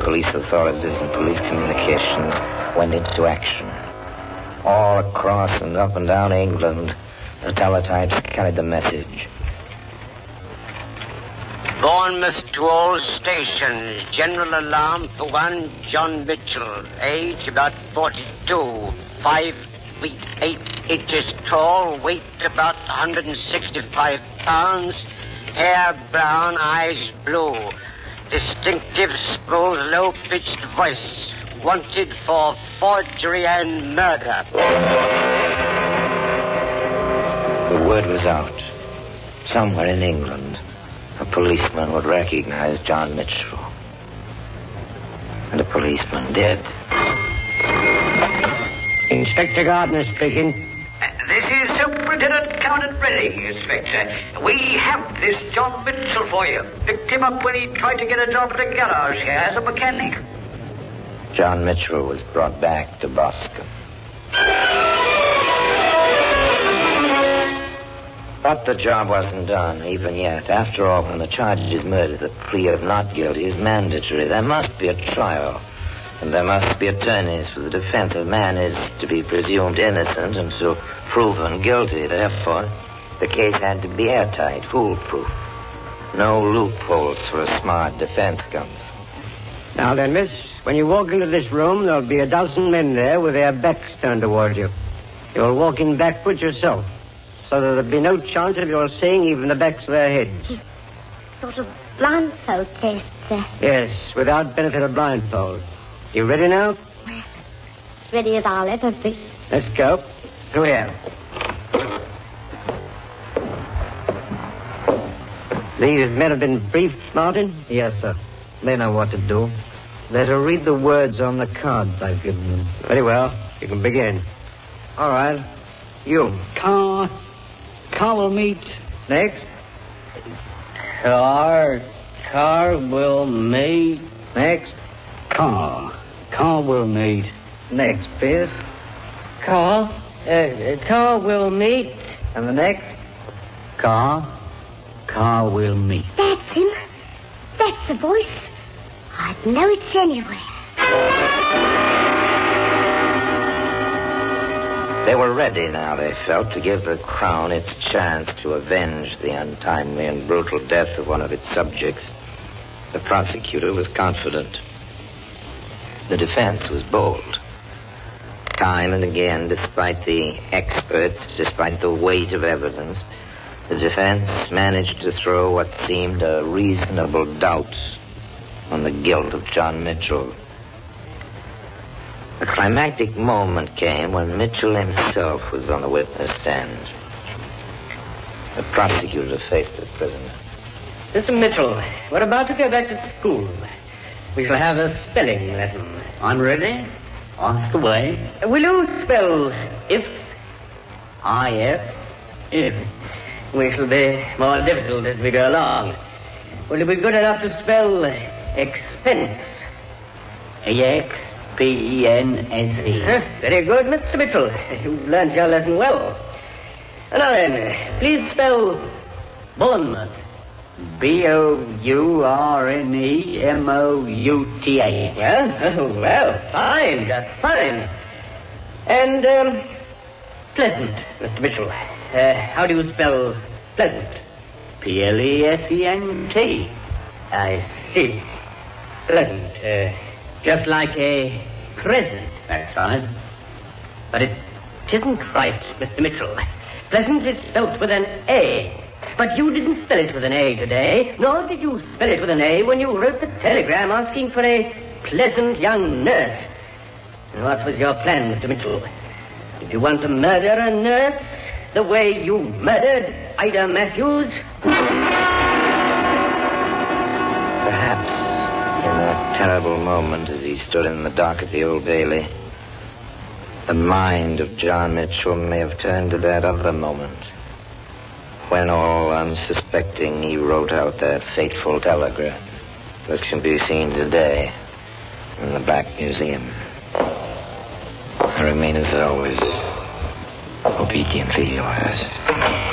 police authorities and police communications went into action. All across and up and down England, the teletypes carried the message. Bournemouth to all stations. General alarm for one John Mitchell, age about 42, 5 feet 8 inches tall, weight about 165 pounds, hair brown, eyes blue, distinctive, smooth, low-pitched voice, wanted for forgery and murder. The word was out. Somewhere in England, a policeman would recognize John Mitchell. And a policeman did. Inspector Gardner speaking. This is Superintendent County Redding, Inspector. We have this John Mitchell for you. Picked him up when he tried to get a job at a garage here as a mechanic. John Mitchell was brought back to Boscombe. But the job wasn't done, even yet. After all, when the charge is murder, the plea of not guilty is mandatory. There must be a trial, and there must be attorneys for the defense. A man is to be presumed innocent until proven guilty. Therefore, the case had to be airtight, foolproof. No loopholes for a smart defense comes. Now then, miss, when you walk into this room, there'll be a dozen men there with their backs turned towards you. You'll walk in backwards yourself, so that there'll be no chance of your seeing even the backs of their heads. Sort of blindfold test, sir. Yes, without benefit of blindfold. You ready now? Well, as ready as I'll ever be. Let's go. Through here. These men have been briefed, Martin? Yes, sir. They know what to do. They're to read the words on the cards I've given them. Very well. You can begin. All right. You. Car will meet. Next. Car will meet. Next. Car will meet. Next, please. Car will meet. And the next. Car will meet. That's him. That's the voice. I'd know it's anywhere. They were ready now, they felt, to give the Crown its chance to avenge the untimely and brutal death of one of its subjects. The prosecutor was confident. The defense was bold. Time and again, despite the experts, despite the weight of evidence, the defense managed to throw what seemed a reasonable doubt on the guilt of John Mitchell. The climactic moment came when Mitchell himself was on the witness stand. The prosecutor faced the prisoner. Mr. Mitchell, we're about to go back to school. We shall have a spelling lesson. I'm ready. Ask away. Will you spell if? I-F. If. We shall be more difficult as we go along. Will you be good enough to spell expense? E-X-P-E-N-S-E. Very good, Mr. Mitchell. You've learned your lesson well. Now then, please spell Bournemouth. B-O-U-R-N-E-M-O-U-T-H. Well, fine, just fine. And, Pleasant, Mr. Mitchell. How do you spell Pleasant? P-L-E-S-E-N-T. I see. Pleasant. Just like a present. That's right. But it isn't right, Mr. Mitchell. Pleasant is spelt with an A. But you didn't spell it with an A today, nor did you spell it with an A when you wrote the telegram asking for a pleasant young nurse. And what was your plan, Mr. Mitchell? Did you want to murder a nurse the way you murdered Ida Matthews? Perhaps in that terrible moment as he stood in the dock at the Old Bailey, the mind of John Mitchell may have turned to that other moment when, all unsuspecting, he wrote out that fateful telegram that can be seen today in the Black Museum. I remain, as always, obediently yours.